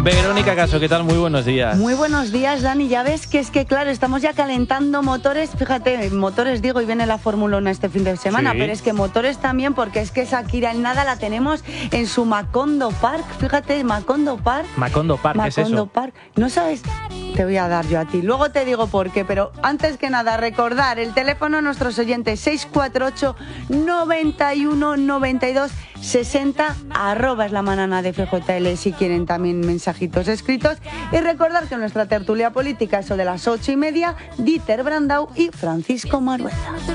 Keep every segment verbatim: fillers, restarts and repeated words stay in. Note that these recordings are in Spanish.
Verónica Caso, ¿qué tal? Muy buenos días. Muy buenos días, Dani. Ya ves que es que, claro, estamos ya calentando motores. Fíjate, motores digo, y viene la Fórmula uno este fin de semana, sí. Pero es que motores también, porque es que Shakira en nada la tenemos en su Macondo Park. Fíjate, Macondo Park. Macondo Park, ¿qué es eso? Macondo Park. ¿No sabes? Te voy a dar yo a ti. Luego te digo por qué, pero antes que nada, recordar el teléfono a nuestros oyentes: seis cuatro ocho, noventa y uno, noventa y dos, sesenta, arroba es la manana de F J L si quieren también mensajitos escritos. Y recordar que nuestra tertulia política, eso de las ocho y media, Dieter Brandau y Francisco Marueza.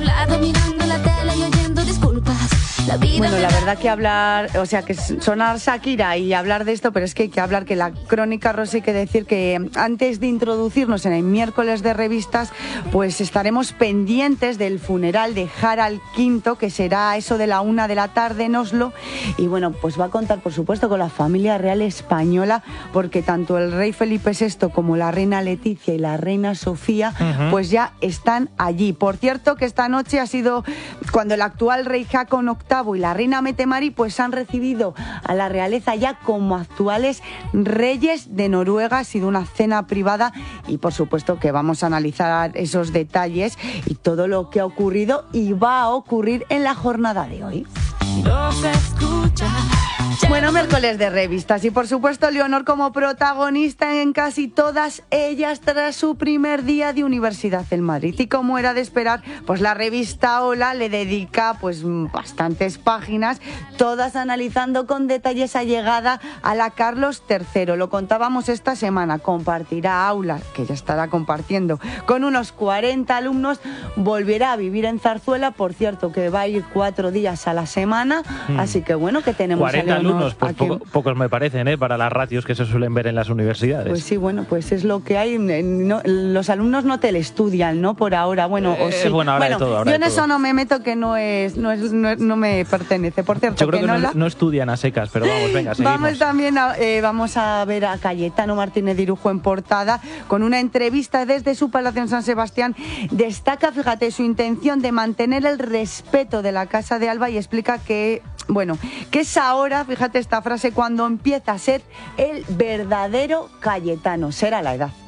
Bueno, la verdad que hablar, o sea, que sonar Shakira y hablar de esto, pero es que hay que hablar que la crónica rosa, hay que decir que antes de introducirnos en el miércoles de revistas, pues estaremos pendientes del funeral de Harald quinto, que será eso de la una de la tarde en Oslo. Y bueno, pues va a contar, por supuesto, con la familia real española, porque tanto el rey Felipe sexto como la reina Leticia y la reina Sofía, uh-huh. pues ya están allí. Por cierto, que esta noche ha sido cuando el actual rey Haakon octavo y la reina Mette-Marit pues han recibido a la realeza ya como actuales reyes de Noruega. Ha sido una cena privada y por supuesto que vamos a analizar esos detalles y todo lo que ha ocurrido y va a ocurrir en la jornada de hoy. No se escucha. Bueno, miércoles de revistas y por supuesto Leonor como protagonista en casi todas ellas tras su primer día de universidad en Madrid. Y como era de esperar, pues la revista Hola le dedica pues bastantes páginas, todas analizando con detalles esa llegada a la Carlos tercero. Lo contábamos esta semana, compartirá aula, que ya estará compartiendo con unos cuarenta alumnos, volverá a vivir en Zarzuela, por cierto que va a ir cuatro días a la semana, mm. así que bueno, que tenemos cuarenta a Leonor, alumnos, pues poco, pocos me parecen, ¿eh? Para las ratios que se suelen ver en las universidades. Pues sí, bueno, pues es lo que hay. No, los alumnos no telestudian, ¿no? Por ahora, bueno, eh, o sí. Bueno, ahora bueno de todo, ahora yo en de eso todo. no me meto, que no es, no es, no, no me pertenece. Por cierto, yo creo que, que no, la... no estudian a secas, pero vamos, venga, seguimos. Vamos también a, eh, vamos a ver a Cayetano Martínez de Irujo en portada con una entrevista desde su palacio en San Sebastián. Destaca, fíjate, su intención de mantener el respeto de la Casa de Alba y explica que, bueno, que es ahora, fíjate esta frase, cuando empieza a ser el verdadero Cayetano, será la edad.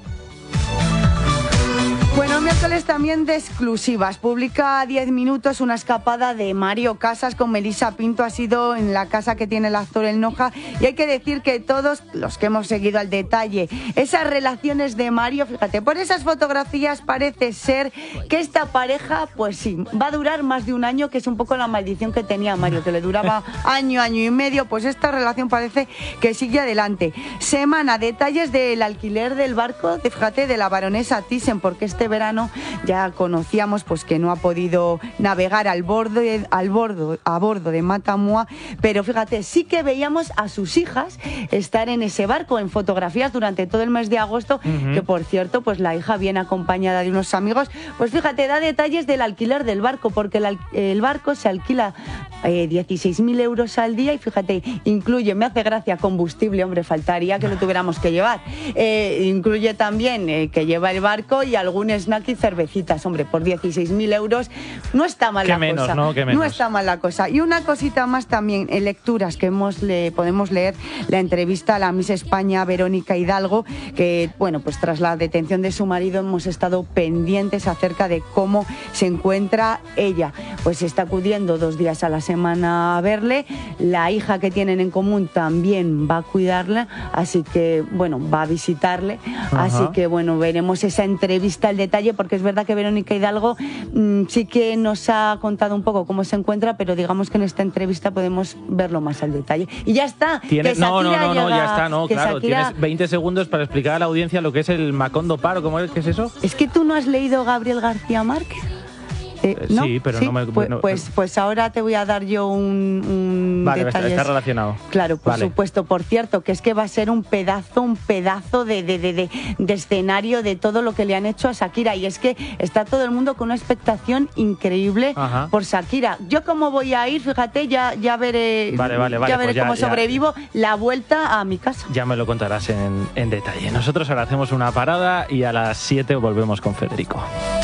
Bueno, miércoles también de exclusivas. Publica diez minutos una escapada de Mario Casas con Melissa Pinto. Ha sido en la casa que tiene el actor El Noja. Y hay que decir que todos los que hemos seguido al detalle esas relaciones de Mario, fíjate, por esas fotografías parece ser que esta pareja, pues sí, va a durar más de un año, que es un poco la maldición que tenía Mario, que le duraba año, año y medio. Pues esta relación parece que sigue adelante. Semana, detalles del alquiler del barco, de, fíjate, de la baronesa Thyssen, porque este verano ya conocíamos pues que no ha podido navegar al borde, al bordo, a bordo de Matamua, pero fíjate, sí que veíamos a sus hijas estar en ese barco en fotografías durante todo el mes de agosto, uh-huh. que por cierto, pues la hija viene acompañada de unos amigos. Pues fíjate, da detalles del alquiler del barco, porque el, el barco se alquila eh, dieciséis mil euros al día y fíjate, incluye, me hace gracia, combustible, hombre, faltaría que lo tuviéramos que llevar, eh, incluye también eh, que lleva el barco y algún snack y cervecitas, hombre, por dieciséis mil euros no está mal Qué la menos, cosa, ¿no? Qué menos. No está mal la cosa. Y una cosita más también, en lecturas que hemos le, podemos leer la entrevista a la Miss España Verónica Hidalgo, que bueno, pues tras la detención de su marido hemos estado pendientes acerca de cómo se encuentra ella. Pues está acudiendo dos días a la semana a verle, la hija que tienen en común también va a cuidarla, así que bueno, va a visitarle, ajá. Así que bueno, veremos esa entrevista al detalle, porque es verdad que Verónica Hidalgo mmm, sí que nos ha contado un poco cómo se encuentra, pero digamos que en esta entrevista podemos verlo más al detalle. Y ya está. ¿Tienes? Que no, no, no, llega, no, ya está, no, claro. Shakira... Tienes veinte segundos para explicar a la audiencia lo que es el Macondo Paro. ¿Cómo es? ¿Qué es eso? Es que tú no has leído Gabriel García Márquez. Eh, ¿no? Sí, pero ¿Sí? no me... Pues, no, pues, pues ahora te voy a dar yo un, un vale, detalle. Está relacionado. Claro, por vale. supuesto. Por cierto, que es que va a ser un pedazo, un pedazo de, de, de, de, de escenario de todo lo que le han hecho a Shakira. Y es que está todo el mundo con una expectación increíble, ajá, por Shakira. Yo como voy a ir, fíjate, ya, ya veré, vale, vale, vale, ya veré pues ya, cómo ya, sobrevivo la vuelta a mi casa. Ya me lo contarás en, en detalle. Nosotros ahora hacemos una parada y a las siete volvemos con Federico.